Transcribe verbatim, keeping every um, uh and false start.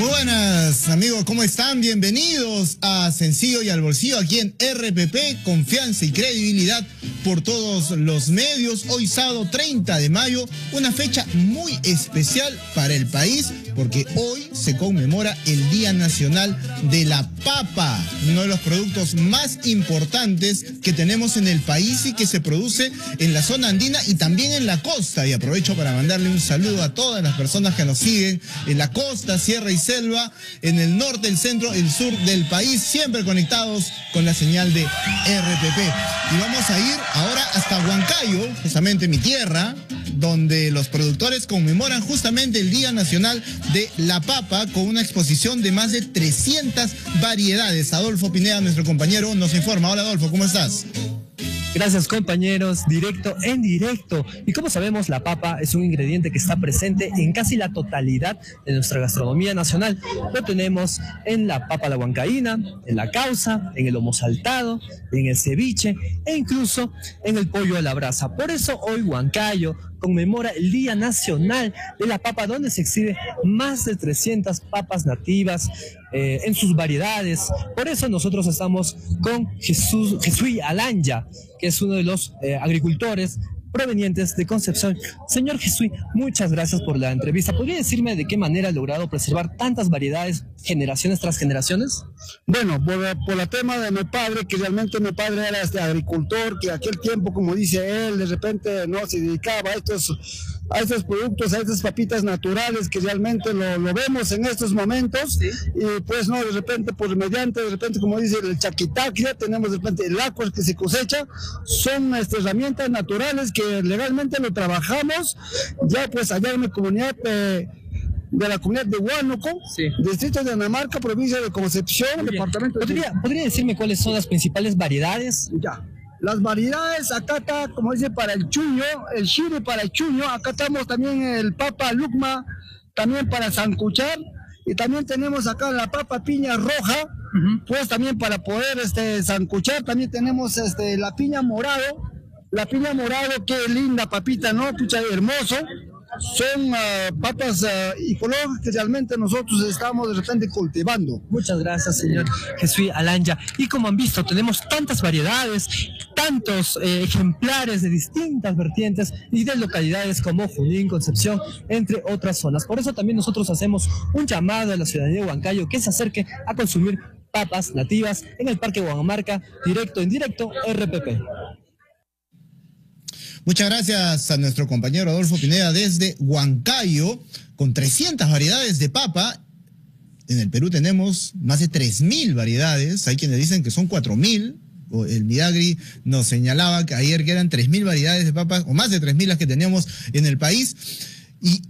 Muy buenas amigos, ¿cómo están? Bienvenidos a Sencillo y al Bolsillo aquí en R P P, confianza y credibilidad por todos los medios. Hoy sábado treinta de mayo, una fecha muy especial para el país porque hoy se conmemora el Día Nacional de la Papa, uno de los productos más importantes que tenemos en el país y que se produce en la zona andina y también en la costa. Y aprovecho para mandarle un saludo a todas las personas que nos siguen en la costa, sierra y selva, en el norte, el centro, el sur del país, siempre conectados con la señal de R P P. Y vamos a ir ahora hasta Huancayo, justamente mi tierra, donde los productores conmemoran justamente el Día Nacional de la Papa con una exposición de más de trescientas variedades. Adolfo Pineda, nuestro compañero, nos informa. Hola Adolfo, ¿cómo estás? Gracias compañeros, directo en directo. Y como sabemos, la papa es un ingrediente que está presente en casi la totalidad de nuestra gastronomía nacional. Lo tenemos en la papa a la huancaína, en la causa, en el lomo saltado, en el ceviche e incluso en el pollo a la brasa. Por eso hoy Huancayo conmemora el Día Nacional de la Papa, donde se exhibe más de trescientas papas nativas eh, en sus variedades. Por eso nosotros estamos con Jesús, Jesús Alanya, que es uno de los eh, agricultores provenientes de Concepción. Señor Jesús, muchas gracias por la entrevista. ¿Podría decirme de qué manera ha logrado preservar tantas variedades generaciones tras generaciones? Bueno, por, por el tema de mi padre, que realmente mi padre era este agricultor, que aquel tiempo, como dice él, de repente no se dedicaba a estos, a estos productos, a estas papitas naturales que realmente lo, lo vemos en estos momentos. ¿Sí? Y pues no, de repente, por mediante, de repente, como dice el chaquitac, ya tenemos de repente el agua que se cosecha, son este, herramientas naturales que legalmente lo trabajamos, ya pues allá en mi comunidad eh, de la comunidad de Huánuco, sí, distrito de Anamarca, provincia de Concepción, departamento de... ¿Podría, ¿Podría decirme cuáles son las principales variedades? Ya, las variedades, acá está, como dice, para el chuño, el chile para el chuño, acá estamos también el papa lucma, también para sancuchar, y también tenemos acá la papa piña roja, uh-huh, pues también para poder este, sancuchar, también tenemos este, la piña morado, la piña morado, qué linda papita, ¿no? Pucha, hermoso. Son uh, papas uh, ecológicas que realmente nosotros estamos de repente cultivando. Muchas gracias, señor Jesús Alanya. Y como han visto, tenemos tantas variedades, tantos eh, ejemplares de distintas vertientes y de localidades como Junín, Concepción, entre otras zonas. Por eso también nosotros hacemos un llamado a la ciudadanía de Huancayo que se acerque a consumir papas nativas en el Parque Huamarca, directo en directo R P P. Muchas gracias a nuestro compañero Adolfo Pineda desde Huancayo, con trescientas variedades de papa. En el Perú tenemos más de tres mil variedades, hay quienes dicen que son cuatro mil. El Midagri nos señalaba que ayer que eran tres mil variedades de papas, o más de tres mil las que teníamos en el país. Y